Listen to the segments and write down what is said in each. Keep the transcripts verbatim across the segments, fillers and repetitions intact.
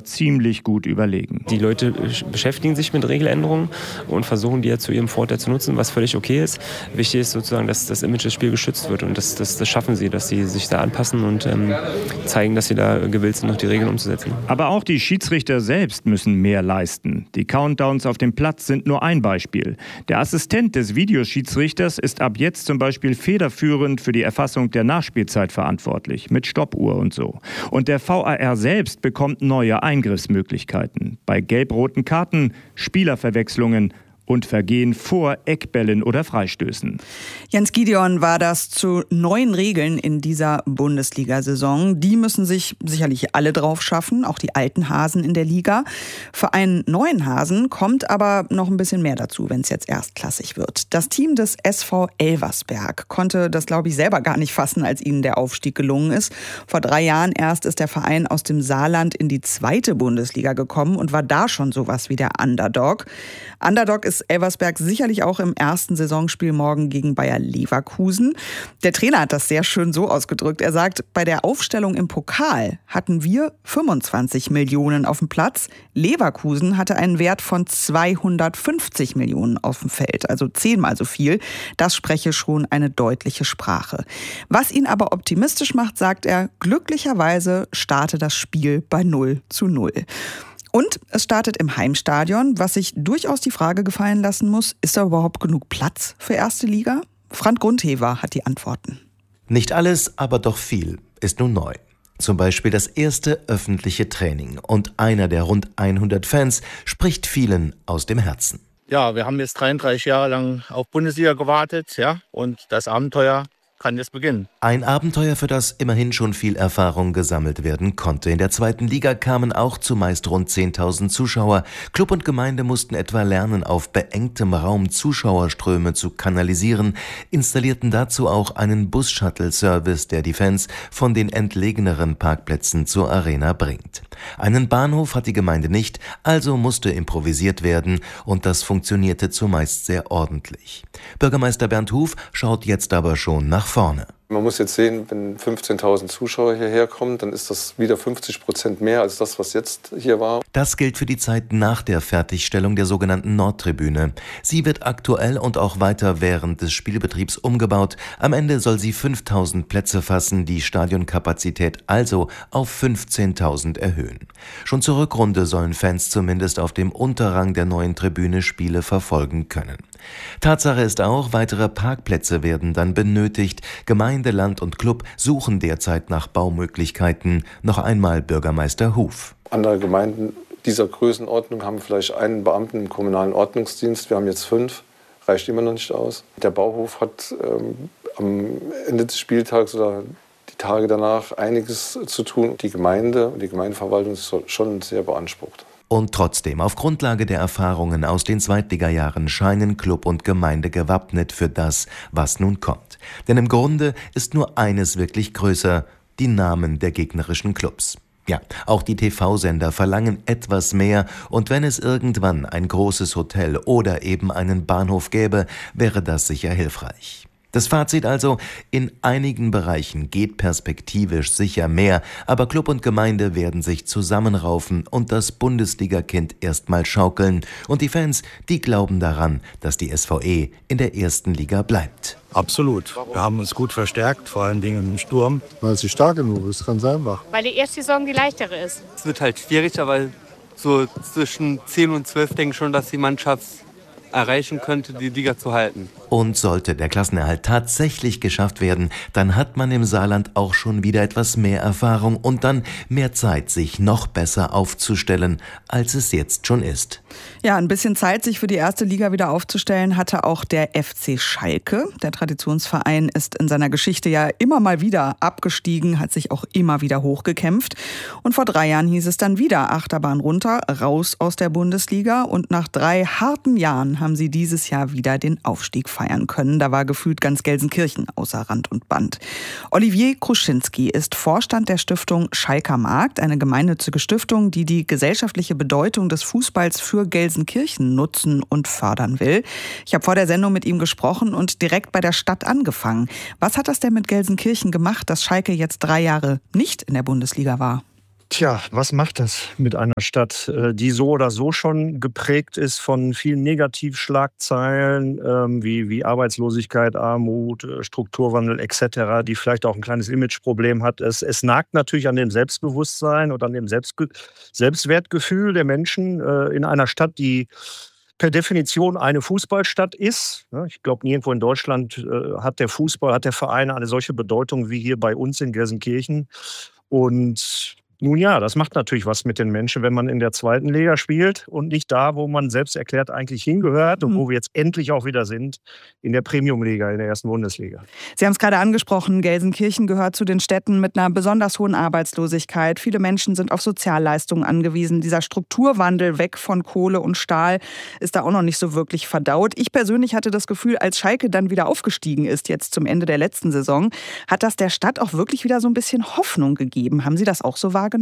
ziemlich gut überlegen. Die Leute beschäftigen sich mit Regeländerungen und versuchen, die ja zu ihrem Vorteil zu nutzen, was völlig okay ist. Wichtig ist sozusagen, dass das Image des Spiels geschützt wird und das, das, das schaffen sie, dass sie sich da anpassen und ähm, zeigen, dass sie da gewillt sind, noch die Regeln umzusetzen. Aber auch die Schiedsrichter selbst müssen mehr leisten. Die Countdowns auf dem Platz sind nur ein Beispiel. Der Assistent des Videoschiedsrichters ist ab jetzt zum Beispiel federführend für die Erfassung der Nachspielzeit verantwortlich, mit Stoppuhr und so. Und der V A R selbst bekommt neue Eingriffsmöglichkeiten. Bei gelb-roten Karten, Spielerverwechslungen und Vergehen vor Eckbällen oder Freistößen. Jens Gideon war das zu neuen Regeln in dieser Bundesliga-Saison. Die müssen sich sicherlich alle drauf schaffen, auch die alten Hasen in der Liga. Für einen neuen Hasen kommt aber noch ein bisschen mehr dazu, wenn es jetzt erstklassig wird. Das Team des S V Elversberg konnte das, glaube ich, selber gar nicht fassen, als ihnen der Aufstieg gelungen ist. Vor drei Jahren erst ist der Verein aus dem Saarland in die zweite Bundesliga gekommen und war da schon sowas wie der Underdog. Underdog ist Elversberg sicherlich auch im ersten Saisonspiel morgen gegen Bayer Leverkusen. Der Trainer hat das sehr schön so ausgedrückt. Er sagt, bei der Aufstellung im Pokal hatten wir fünfundzwanzig Millionen auf dem Platz. Leverkusen hatte einen Wert von zweihundertfünfzig Millionen auf dem Feld, also zehnmal so viel. Das spreche schon eine deutliche Sprache. Was ihn aber optimistisch macht, sagt er, glücklicherweise starte das Spiel bei null zu null. Und es startet im Heimstadion, was sich durchaus die Frage gefallen lassen muss, ist da überhaupt genug Platz für erste Liga? Frank Grundhever hat die Antworten. Nicht alles, aber doch viel ist nun neu. Zum Beispiel das erste öffentliche Training. Und einer der rund hundert Fans spricht vielen aus dem Herzen. Ja, wir haben jetzt dreiunddreißig Jahre lang auf Bundesliga gewartet, ja, und das Abenteuer kann jetzt beginnen. Ein Abenteuer, für das immerhin schon viel Erfahrung gesammelt werden konnte. In der zweiten Liga kamen auch zumeist rund zehntausend Zuschauer. Club und Gemeinde mussten etwa lernen, auf beengtem Raum Zuschauerströme zu kanalisieren, installierten dazu auch einen Bus-Shuttle-Service, der die Fans von den entlegeneren Parkplätzen zur Arena bringt. Einen Bahnhof hat die Gemeinde nicht, also musste improvisiert werden und das funktionierte zumeist sehr ordentlich. Bürgermeister Bernd Huf schaut jetzt aber schon nach vorne. Man muss jetzt sehen, wenn fünfzehntausend Zuschauer hierher kommen, dann ist das wieder fünfzig Prozent mehr als das, was jetzt hier war. Das gilt für die Zeit nach der Fertigstellung der sogenannten Nordtribüne. Sie wird aktuell und auch weiter während des Spielbetriebs umgebaut. Am Ende soll sie fünftausend Plätze fassen, die Stadionkapazität also auf fünfzehntausend erhöhen. Schon zur Rückrunde sollen Fans zumindest auf dem Unterrang der neuen Tribüne Spiele verfolgen können. Tatsache ist auch, weitere Parkplätze werden dann benötigt. Gemeinde, Land und Club suchen derzeit nach Baumöglichkeiten. Noch einmal Bürgermeister Huf. Andere Gemeinden dieser Größenordnung haben vielleicht einen Beamten im kommunalen Ordnungsdienst. Wir haben jetzt fünf, reicht immer noch nicht aus. Der Bauhof hat ähm, am Ende des Spieltags oder die Tage danach einiges zu tun. Die Gemeinde und die Gemeindeverwaltung ist schon sehr beansprucht. Und trotzdem, auf Grundlage der Erfahrungen aus den Zweitligajahren scheinen Club und Gemeinde gewappnet für das, was nun kommt. Denn im Grunde ist nur eines wirklich größer: die Namen der gegnerischen Clubs. Ja, auch die T V-Sender verlangen etwas mehr, und wenn es irgendwann ein großes Hotel oder eben einen Bahnhof gäbe, wäre das sicher hilfreich. Das Fazit also: in einigen Bereichen geht perspektivisch sicher mehr, aber Club und Gemeinde werden sich zusammenraufen und das Bundesliga-Kind erstmal schaukeln. Und die Fans, die glauben daran, dass die S V E in der ersten Liga bleibt. Absolut. Wir haben uns gut verstärkt, vor allen Dingen im Sturm. Weil sie stark genug ist, ganz einfach. Weil die erste Saison die leichtere ist. Es wird halt schwierig, aber so zwischen zehn und zwölf denke ich schon, dass die Mannschaft erreichen könnte, die Liga zu halten. Und sollte der Klassenerhalt tatsächlich geschafft werden, dann hat man im Saarland auch schon wieder etwas mehr Erfahrung und dann mehr Zeit, sich noch besser aufzustellen, als es jetzt schon ist. Ja, ein bisschen Zeit, sich für die erste Liga wieder aufzustellen, hatte auch der F C Schalke. Der Traditionsverein ist in seiner Geschichte ja immer mal wieder abgestiegen, hat sich auch immer wieder hochgekämpft. Und vor drei Jahren hieß es dann wieder Achterbahn runter, raus aus der Bundesliga. Und nach drei harten Jahren haben sie dieses Jahr wieder den Aufstieg feiern können. Da war gefühlt ganz Gelsenkirchen außer Rand und Band. Olivier Kruschinski ist Vorstand der Stiftung Schalker Markt, eine gemeinnützige Stiftung, die die gesellschaftliche Bedeutung des Fußballs für Gelsenkirchen nutzen und fördern will. Ich habe vor der Sendung mit ihm gesprochen und direkt bei der Stadt angefangen. Was hat das denn mit Gelsenkirchen gemacht, dass Schalke jetzt drei Jahre nicht in der Bundesliga war? Tja, was macht das mit einer Stadt, die so oder so schon geprägt ist von vielen Negativschlagzeilen, ähm, wie, wie Arbeitslosigkeit, Armut, Strukturwandel et cetera, die vielleicht auch ein kleines Imageproblem hat. Es, es nagt natürlich an dem Selbstbewusstsein und an dem Selbstge- Selbstwertgefühl der Menschen äh, in einer Stadt, die per Definition eine Fußballstadt ist. Ich glaube, nirgendwo in Deutschland äh, hat der Fußball, hat der Verein eine solche Bedeutung wie hier bei uns in Gelsenkirchen. Und nun ja, das macht natürlich was mit den Menschen, wenn man in der zweiten Liga spielt und nicht da, wo man selbst erklärt eigentlich hingehört und wo wir jetzt endlich auch wieder sind, in der Premium-Liga, in der ersten Bundesliga. Sie haben es gerade angesprochen, Gelsenkirchen gehört zu den Städten mit einer besonders hohen Arbeitslosigkeit. Viele Menschen sind auf Sozialleistungen angewiesen. Dieser Strukturwandel weg von Kohle und Stahl ist da auch noch nicht so wirklich verdaut. Ich persönlich hatte das Gefühl, als Schalke dann wieder aufgestiegen ist, jetzt zum Ende der letzten Saison, hat das der Stadt auch wirklich wieder so ein bisschen Hoffnung gegeben. Haben Sie das auch so wahrgenommen?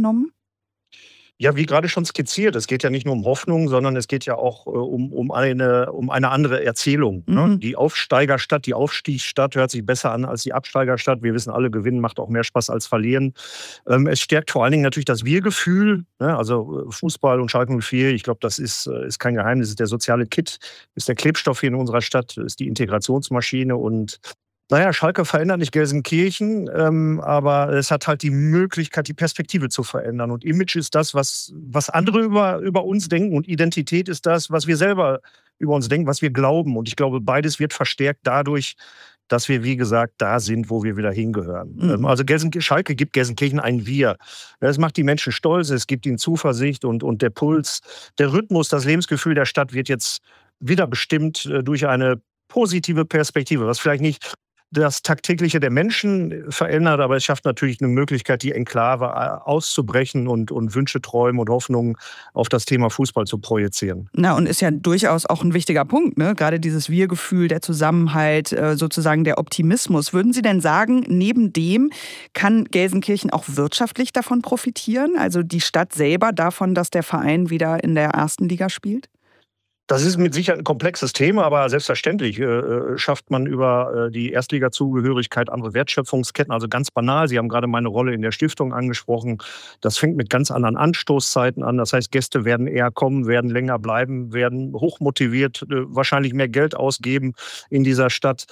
Ja, wie gerade schon skizziert, es geht ja nicht nur um Hoffnung, sondern es geht ja auch äh, um, um, eine, um eine andere Erzählung. Mhm. Ne? Die Aufsteigerstadt, die Aufstiegsstadt hört sich besser an als die Absteigerstadt. Wir wissen alle, Gewinnen macht auch mehr Spaß als Verlieren. Ähm, es stärkt vor allen Dingen natürlich das Wir-Gefühl. Ne? Also Fußball und Schalke null vier, ich glaube, das ist, ist kein Geheimnis. Das ist der soziale Kit, ist der Klebstoff hier in unserer Stadt, ist die Integrationsmaschine und naja, Schalke verändert nicht Gelsenkirchen, ähm, aber es hat halt die Möglichkeit, die Perspektive zu verändern. Und Image ist das, was, was andere über, über uns denken und Identität ist das, was wir selber über uns denken, was wir glauben. Und ich glaube, beides wird verstärkt dadurch, dass wir, wie gesagt, da sind, wo wir wieder hingehören. Mhm. Also Gelsen- Schalke gibt Gelsenkirchen ein Wir. Es macht die Menschen stolz, es gibt ihnen Zuversicht und, und der Puls, der Rhythmus, das Lebensgefühl der Stadt wird jetzt wieder bestimmt durch eine positive Perspektive, was vielleicht nicht das Tagtägliche der Menschen verändert, aber es schafft natürlich eine Möglichkeit, die Enklave auszubrechen und, und Wünsche, Träume und Hoffnungen auf das Thema Fußball zu projizieren. Na, und ist ja durchaus auch ein wichtiger Punkt, ne? Gerade dieses Wir-Gefühl, der Zusammenhalt, sozusagen der Optimismus. Würden Sie denn sagen, neben dem kann Gelsenkirchen auch wirtschaftlich davon profitieren? Also die Stadt selber davon, dass der Verein wieder in der ersten Liga spielt? Das ist mit Sicherheit ein komplexes Thema, aber selbstverständlich äh, schafft man über äh, die Erstliga-Zugehörigkeit andere Wertschöpfungsketten. Also ganz banal, Sie haben gerade meine Rolle in der Stiftung angesprochen. Das fängt mit ganz anderen Anstoßzeiten an. Das heißt, Gäste werden eher kommen, werden länger bleiben, werden hochmotiviert, äh, wahrscheinlich mehr Geld ausgeben in dieser Stadt.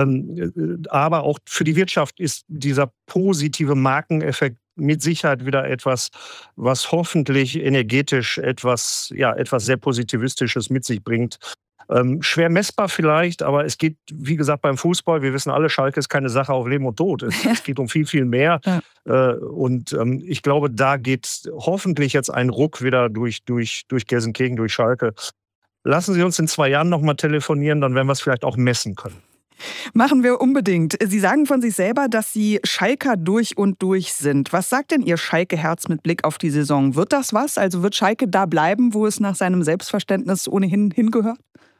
Ähm, äh, aber auch für die Wirtschaft ist dieser positive Markeneffekt mit Sicherheit wieder etwas, was hoffentlich energetisch etwas, ja, etwas sehr Positivistisches mit sich bringt. Ähm, schwer messbar vielleicht, aber es geht, wie gesagt, beim Fußball, wir wissen alle, Schalke ist keine Sache auf Leben und Tod. Es, es geht um viel, viel mehr. Ja. Äh, und ähm, ich glaube, da geht hoffentlich jetzt ein Ruck wieder durch, durch, durch Gelsenkirchen, durch Schalke. Lassen Sie uns in zwei Jahren nochmal telefonieren, dann werden wir es vielleicht auch messen können. Machen wir unbedingt. Sie sagen von sich selber, dass Sie Schalker durch und durch sind. Was sagt denn Ihr Schalke-Herz mit Blick auf die Saison? Wird das was? Also wird Schalke da bleiben, wo es nach seinem Selbstverständnis ohnehin hingehört?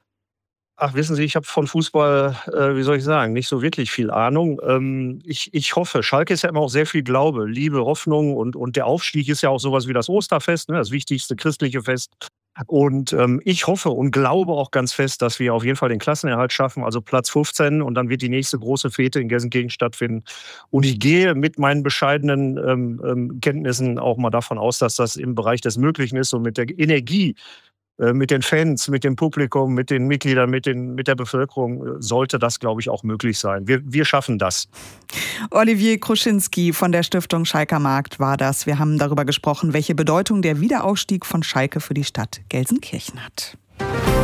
Ach, wissen Sie, ich habe von Fußball, äh, wie soll ich sagen, nicht so wirklich viel Ahnung. Ähm, ich, ich hoffe, Schalke ist ja immer auch sehr viel Glaube, Liebe, Hoffnung und, und der Aufstieg ist ja auch sowas wie das Osterfest, ne, das wichtigste christliche Fest. Und ähm, ich hoffe und glaube auch ganz fest, dass wir auf jeden Fall den Klassenerhalt schaffen, also Platz fünfzehn und dann wird die nächste große Fete in Gelsenkirchen stattfinden. Und ich gehe mit meinen bescheidenen ähm, ähm, Kenntnissen auch mal davon aus, dass das im Bereich des Möglichen ist und mit der Energie, äh, mit den Fans, mit dem Publikum, mit den Mitgliedern, mit, den, mit der Bevölkerung äh, sollte das, glaube ich, auch möglich sein. Wir, wir schaffen das. Olivier Kruschinski von der Stiftung Schalker Markt war das. Wir haben darüber gesprochen, welche Bedeutung der Wiederaufstieg von Schalke für die Stadt Gelsenkirchen hat.